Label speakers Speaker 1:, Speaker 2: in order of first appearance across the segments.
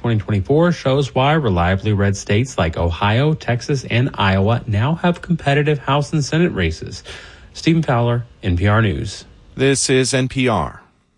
Speaker 1: 2024 shows why reliably red states like Ohio, Texas, and Iowa now have competitive House and Senate races. Stephen Fowler, NPR News.
Speaker 2: This is NPR.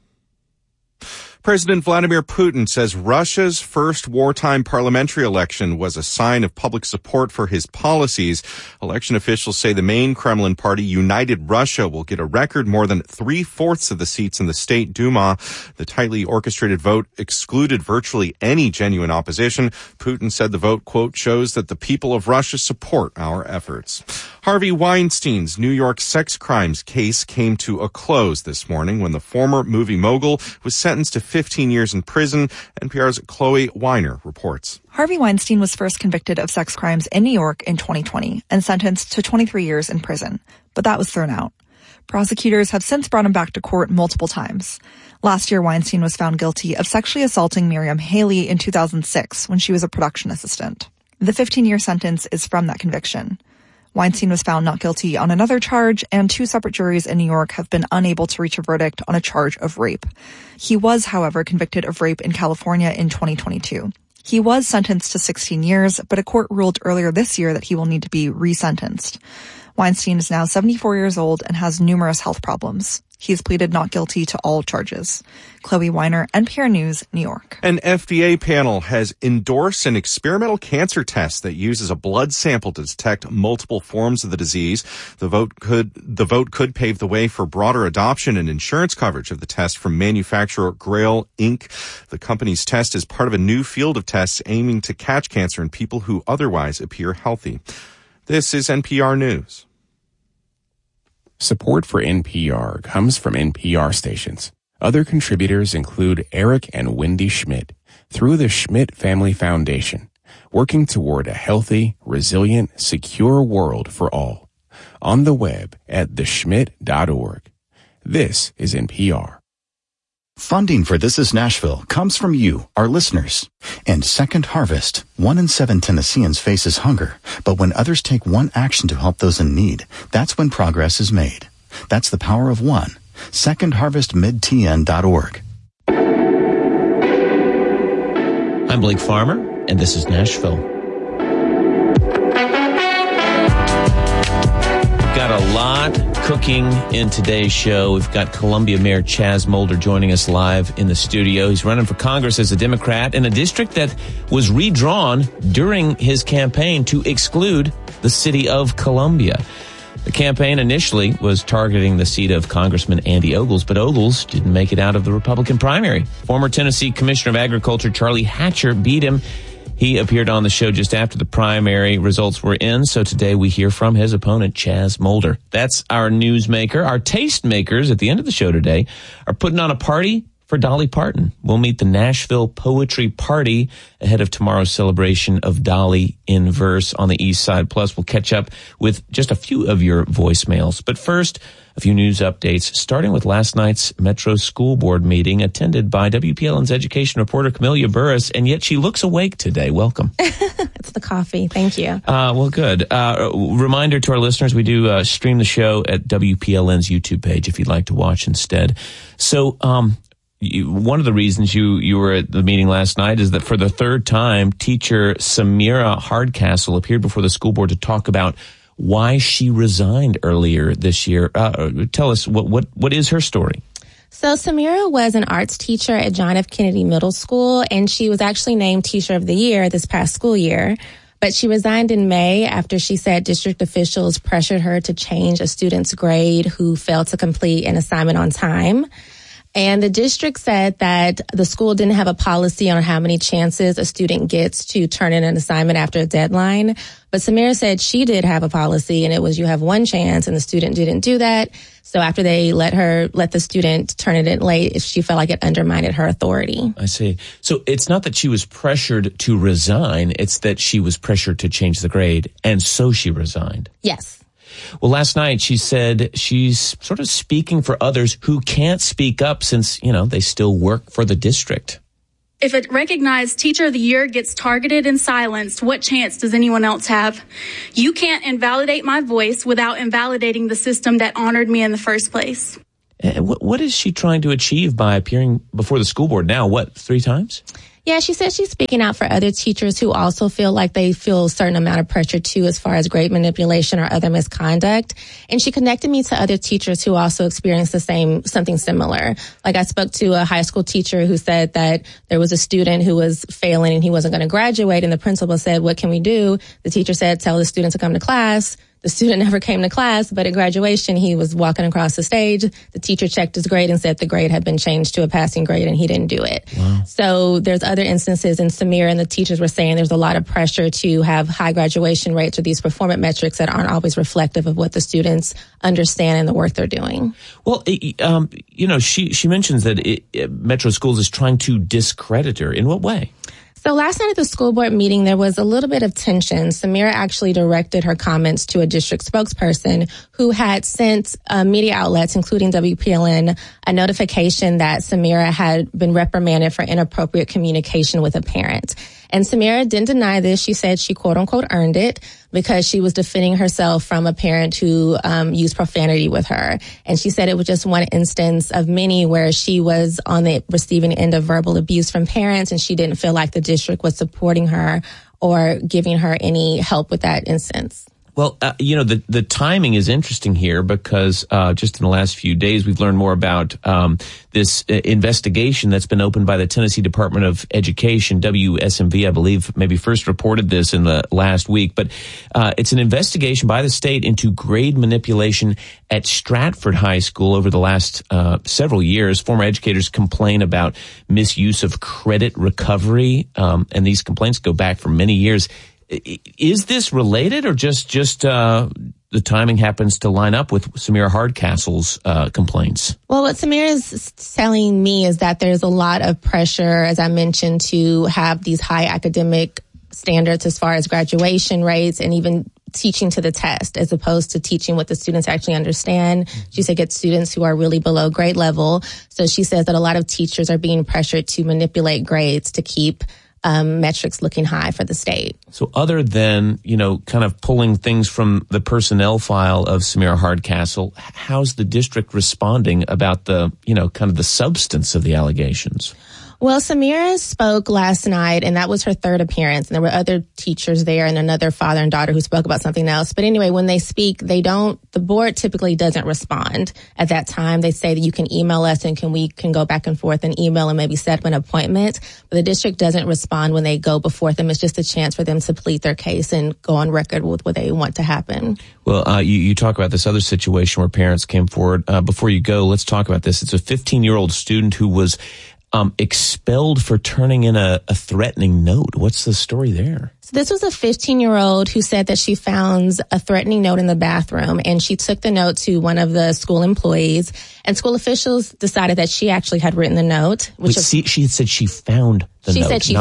Speaker 2: President Vladimir Putin says Russia's first wartime parliamentary election was a sign of public support for his policies. Election officials say the main Kremlin party, United Russia, will get a record more than 3/4 of the seats in the State Duma. The tightly orchestrated vote excluded virtually any genuine opposition. Putin said the vote, quote, shows that the people of Russia support our efforts. Harvey Weinstein's New York sex crimes case came to a close this morning when the former movie mogul was sentenced to 15 years in prison. NPR's Chloe Weiner reports.
Speaker 3: Harvey Weinstein was first convicted of sex crimes in New York in 2020 and sentenced to 23 years in prison, but that was thrown out. Prosecutors have since brought him back to court multiple times. Last year, Weinstein was found guilty of sexually assaulting Miriam Haley in 2006 when she was a production assistant. The 15-year sentence is from that conviction. Weinstein was found not guilty on another charge, and 2 separate juries in New York have been unable to reach a verdict on a charge of rape. He was, however, convicted of rape in California in 2022. He was sentenced to 16 years, but a court ruled earlier this year that he will need to be resentenced. Weinstein is now 74 years old and has numerous health problems. He's pleaded not guilty to all charges. Chloe Weiner, NPR News, New York.
Speaker 2: An FDA panel has endorsed an experimental cancer test that uses a blood sample to detect multiple forms of the disease. The vote could pave the way for broader adoption and insurance coverage of the test from manufacturer Grail Inc. The company's test is part of a new field of tests aiming to catch cancer in people who otherwise appear healthy. This is NPR News.
Speaker 4: Support for NPR comes from NPR stations. Other contributors include Eric and Wendy Schmidt through the Schmidt Family Foundation, working toward a healthy, resilient, secure world for all. On the web at theschmidt.org. This is NPR.
Speaker 5: Funding for This is Nashville comes from you, our listeners. And Second Harvest. 1 in 7 Tennesseans faces hunger, but when others take one action to help those in need, that's when progress is made. That's the power of one. SecondHarvestMidTN.org.
Speaker 6: I'm Blake Farmer, and this is Nashville. Got a lot cooking in today's show. We've got Columbia Mayor Chaz Molder joining us live in the studio. He's running for Congress as a Democrat in a district that was redrawn during his campaign to exclude the city of Columbia. The campaign initially was targeting the seat of Congressman Andy Ogles, but Ogles didn't make it out of the Republican primary. Former Tennessee Commissioner of Agriculture Charlie Hatcher beat him. He appeared on the show just after the primary results were in, so today we hear from his opponent, Chaz Molder. That's our newsmaker. Our tastemakers at the end of the show today are putting on a party for Dolly Parton. We'll meet the Nashville Poetry Party ahead of tomorrow's celebration of Dolly in verse on the East Side. Plus, we'll catch up with just a few of your voicemails. But first, a few news updates, starting with last night's Metro School Board meeting attended by WPLN's education reporter Camelia Burris, and yet she looks awake today. Welcome.
Speaker 7: It's the coffee. Thank you.
Speaker 6: Well, good. Reminder to our listeners, we do stream the show at WPLN's YouTube page if you'd like to watch instead. So, one of the reasons you were at the meeting last night is that for the third time, teacher Samira Hardcastle appeared before the school board to talk about why she resigned earlier this year. Tell us, what is her story?
Speaker 7: So Samira was an arts teacher at John F. Kennedy Middle School, and she was actually named Teacher of the Year this past school year. But she resigned in May after she said district officials pressured her to change a student's grade who failed to complete an assignment on time. And the district said that the school didn't have a policy on how many chances a student gets to turn in an assignment after a deadline. But Samira said she did have a policy, and it was you have one chance, and the student didn't do that. So after they let the student turn it in late, she felt like it undermined her authority.
Speaker 6: I see. So it's not that she was pressured to resign, it's that she was pressured to change the grade, and so she resigned.
Speaker 7: Yes.
Speaker 6: Well, last night she said she's sort of speaking for others who can't speak up since, they still work for the district.
Speaker 8: If a recognized Teacher of the Year gets targeted and silenced, what chance does anyone else have? You can't invalidate my voice without invalidating the system that honored me in the first place.
Speaker 6: What is she trying to achieve by appearing before the school board now? 3 times?
Speaker 7: Yeah, she said she's speaking out for other teachers who also feel like they feel a certain amount of pressure too as far as grade manipulation or other misconduct. And she connected me to other teachers who also experienced something similar. Like I spoke to a high school teacher who said that there was a student who was failing and he wasn't going to graduate, and the principal said, "What can we do?" The teacher said, "Tell the student to come to class." The student never came to class, but at graduation, he was walking across the stage. The teacher checked his grade and said the grade had been changed to a passing grade, and he didn't do it. Wow. So there's other instances, and Samira and the teachers were saying there's a lot of pressure to have high graduation rates or these performance metrics that aren't always reflective of what the students understand and the work they're doing.
Speaker 6: Well, she mentions that Metro Schools is trying to discredit her. In what way?
Speaker 7: So last night at the school board meeting, there was a little bit of tension. Samira actually directed her comments to a district spokesperson who had sent media outlets, including WPLN, a notification that Samira had been reprimanded for inappropriate communication with a parent. And Samira didn't deny this. She said she, quote unquote, earned it because she was defending herself from a parent who used profanity with her. And she said it was just one instance of many where she was on the receiving end of verbal abuse from parents, and she didn't feel like the district was supporting her or giving her any help with that instance.
Speaker 6: Well, the timing is interesting here because just in the last few days, we've learned more about this investigation that's been opened by the Tennessee Department of Education, WSMV, I believe, maybe first reported this in the last week. But it's an investigation by the state into grade manipulation at Stratford High School over the last several years. Former educators complain about misuse of credit recovery, and these complaints go back for many years. Is this related, or just the timing happens to line up with Samira Hardcastle's complaints? Well,
Speaker 7: what Samira is telling me is that there's a lot of pressure, as I mentioned, to have these high academic standards as far as graduation rates and even teaching to the test as opposed to teaching what the students actually understand. She said get students who are really below grade level. So she says that a lot of teachers are being pressured to manipulate grades to keep metrics looking high for the state.
Speaker 6: So other than, kind of pulling things from the personnel file of Samira Hardcastle, how's the district responding about the, kind of the substance of the allegations?
Speaker 7: Well, Samira spoke last night, and that was her third appearance. And there were other teachers there and another father and daughter who spoke about something else. But anyway, when they speak, the board typically doesn't respond at that time. They say that you can email us and we can go back and forth and email and maybe set up an appointment. But the district doesn't respond when they go before them. It's just a chance for them to plead their case and go on record with what they want to happen.
Speaker 6: Well, you talk about this other situation where parents came forward. Before you go, let's talk about this. It's a 15-year-old student who was expelled for turning in a threatening note. What's the story there?
Speaker 7: So this was a 15-year-old who said that she found a threatening note in the bathroom, and she took the note to one of the school employees, and school officials decided that she actually had written the note.
Speaker 6: She had said she found the note.
Speaker 7: She said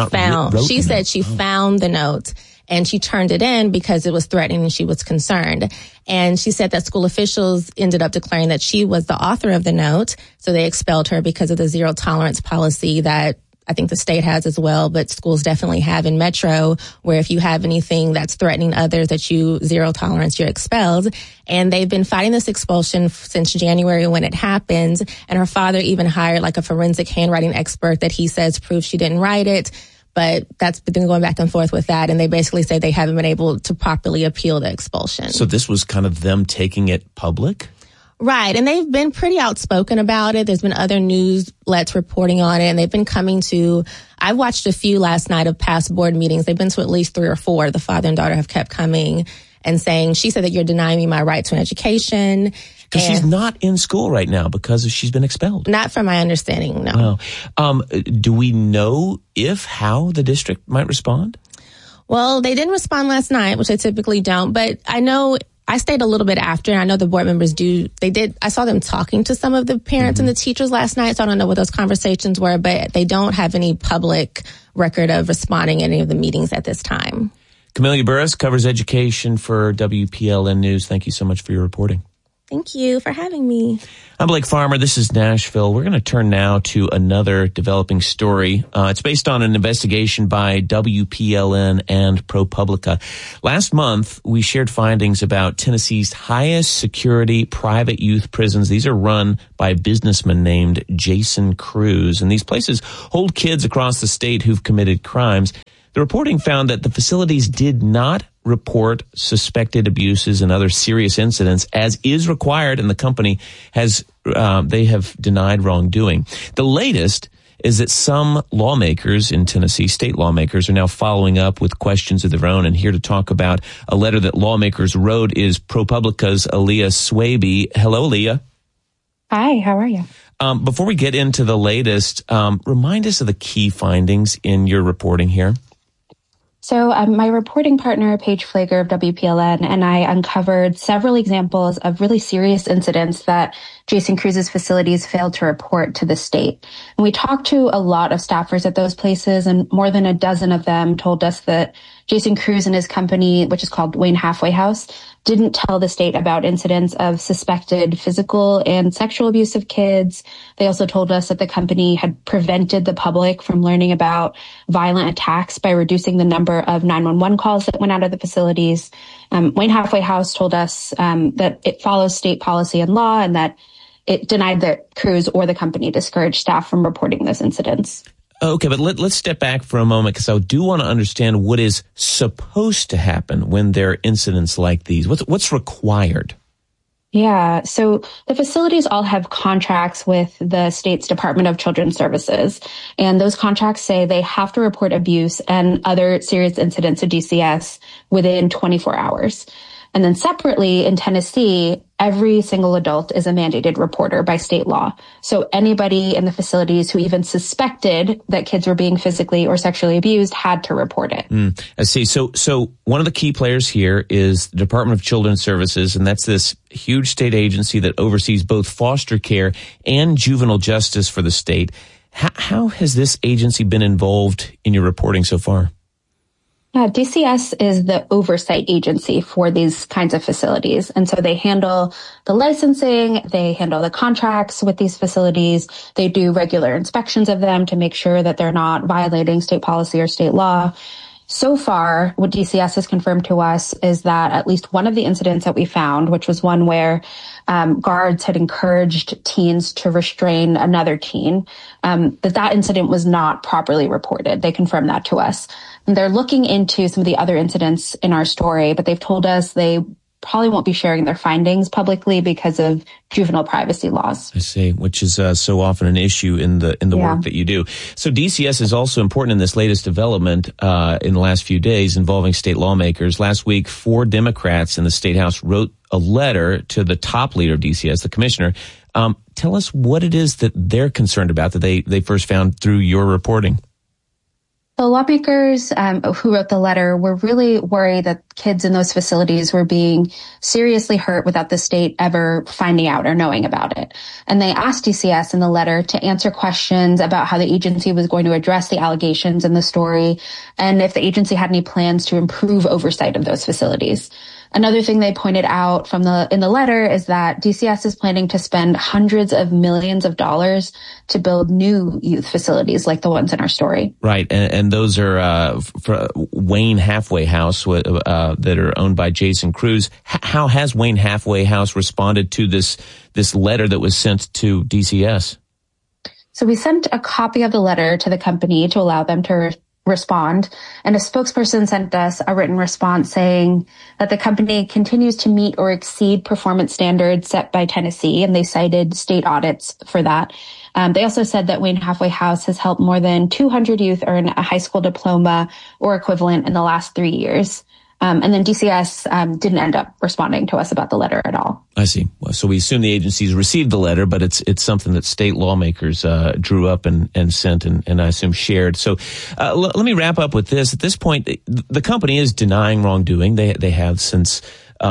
Speaker 7: she found the note. And she turned it in because it was threatening and she was concerned. And she said that school officials ended up declaring that she was the author of the note. So they expelled her because of the zero tolerance policy that I think the state has as well, but schools definitely have in Metro, where if you have anything that's threatening others, that you zero tolerance, you're expelled. And they've been fighting this expulsion since January when it happened. And her father even hired like a forensic handwriting expert that he says proves she didn't write it. But that's been going back and forth with that. And they basically say they haven't been able to properly appeal the expulsion.
Speaker 6: So this was kind of them taking it public?
Speaker 7: Right. And they've been pretty outspoken about it. There's been other newslets reporting on it. And they've been coming to, I watched a few last night of past board meetings. They've been to at least 3 or 4. The father and daughter have kept coming and saying, she said that you're denying me my right to an education.
Speaker 6: Because she's not in school right now because she's been expelled.
Speaker 7: Not from my understanding, no.
Speaker 6: Do we know how the district might respond?
Speaker 7: Well, they didn't respond last night, which they typically don't. But I know I stayed a little bit after, and I know the board members do. They did. I saw them talking to some of the parents and the teachers last night, so I don't know what those conversations were. But they don't have any public record of responding at any of the meetings at this time.
Speaker 6: Camelia Burris covers education for WPLN News. Thank you so much for your reporting.
Speaker 7: Thank you for having me.
Speaker 6: I'm Blake Farmer. This is Nashville. We're going to turn now to another developing story. It's based on an investigation by WPLN and ProPublica. Last month, we shared findings about Tennessee's highest security private youth prisons. These are run by a businessman named Jason Cruz, and these places hold kids across the state who've committed crimes. The reporting found that the facilities did not report suspected abuses and other serious incidents as is required, and the company has they have denied wrongdoing. The latest is that some lawmakers in Tennessee, state lawmakers, are now following up with questions of their own. And here to talk about a letter that lawmakers wrote is ProPublica's Aaliyah Swaby. Hello, Aaliyah.
Speaker 9: Hi, how are you?
Speaker 6: Before we get into the latest, remind us of the key findings in your reporting here.
Speaker 9: So my reporting partner, Paige Flager of WPLN, and I uncovered several examples of really serious incidents that Jason Cruz's facilities failed to report to the state. And we talked to a lot of staffers at those places, and more than a dozen of them told us that Jason Cruz and his company, which is called Wayne Halfway House, didn't tell the state about incidents of suspected physical and sexual abuse of kids. They also told us that the company had prevented the public from learning about violent attacks by reducing the number of 911 calls that went out of the facilities. Wayne Halfway House told us that it follows state policy and law, and that it denied that Cruz or the company discouraged staff from reporting those incidents.
Speaker 6: Okay, but let's step back for a moment, because I do want to understand what is supposed to happen when there are incidents like these. What's required?
Speaker 9: Yeah, so the facilities all have contracts with the state's Department of Children's Services, and those contracts say they have to report abuse and other serious incidents to DCS within 24 hours. And then separately in Tennessee, every single adult is a mandated reporter by state law. So anybody in the facilities who even suspected that kids were being physically or sexually abused had to report it.
Speaker 6: I see. So one of the key players here is the Department of Children's Services, and that's this huge state agency that oversees both foster care and juvenile justice for the state. How has this agency been involved in your reporting so far?
Speaker 9: DCS is the oversight agency for these kinds of facilities. And so they handle the licensing, they handle the contracts with these facilities, they do regular inspections of them to make sure that they're not violating state policy or state law. So far, what DCS has confirmed to us is that at least one of the incidents that we found, which was one where guards had encouraged teens to restrain another teen, that incident was not properly reported. They confirmed that to us. And they're looking into some of the other incidents in our story, but they've told us they probably won't be sharing their findings publicly because of juvenile privacy laws.
Speaker 6: I see, which is so often an issue in the work that you do. So DCS is also important in this latest development in the last few days involving state lawmakers. Last week, 4 Democrats in the State House wrote a letter to the top leader of DCS, the commissioner. Tell us what it is that they're concerned about that they first found through your reporting.
Speaker 9: The lawmakers who wrote the letter were really worried that kids in those facilities were being seriously hurt without the state ever finding out or knowing about it. And they asked DCS in the letter to answer questions about how the agency was going to address the allegations in the story, and if the agency had any plans to improve oversight of those facilities. Another thing they pointed out in the letter is that DCS is planning to spend hundreds of millions of dollars to build new youth facilities like the ones in our story. Right,
Speaker 6: and those are for Wayne Halfway House that are owned by Jason Cruz. How has Wayne Halfway House responded to this letter that was sent to DCS?
Speaker 9: So we sent a copy of the letter to the company to allow them to respond, and a spokesperson sent us a written response saying that the company continues to meet or exceed performance standards set by Tennessee, and they cited state audits for that. They also said that Wayne Halfway House has helped more than 200 youth earn a high school diploma or equivalent in the last 3 years. And then DCS didn't end up responding to us about the letter at all.
Speaker 6: I see. Well, so we assume the agencies received the letter, but it's something that state lawmakers drew up and sent and I assume shared. So let me wrap up with this. At this point, the company is denying wrongdoing. They have since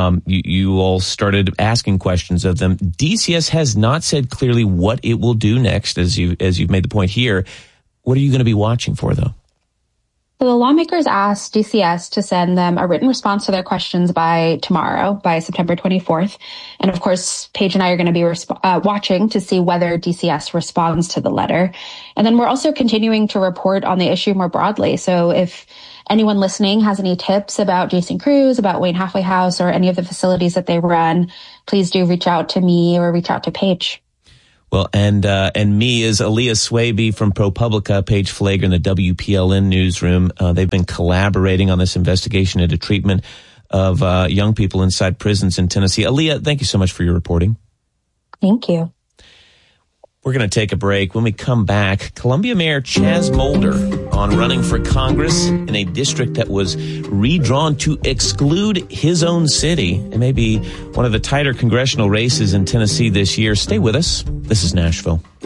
Speaker 6: you all started asking questions of them. DCS has not said clearly what it will do next, as you've made the point here. What are you going to be watching for, though?
Speaker 9: So the lawmakers asked DCS to send them a written response to their questions by tomorrow, by September 24th. And of course, Paige and I are going to be watching to see whether DCS responds to the letter. And then we're also continuing to report on the issue more broadly. So if anyone listening has any tips about Jason Cruz, about Wayne Halfway House, or any of the facilities that they run, please do reach out to me or reach out to Paige.
Speaker 6: Well, and me is Aaliyah Swaby from ProPublica, Paige Pfleger in the WPLN newsroom. They've been collaborating on this investigation into treatment of young people inside prisons in Tennessee. Aaliyah, thank you so much for your reporting.
Speaker 9: Thank you.
Speaker 6: We're going to take a break. When we come back, Columbia Mayor Chaz Molder on running for Congress in a district that was redrawn to exclude his own city. It may be one of the tighter congressional races in Tennessee this year. Stay with us. This is Nashville.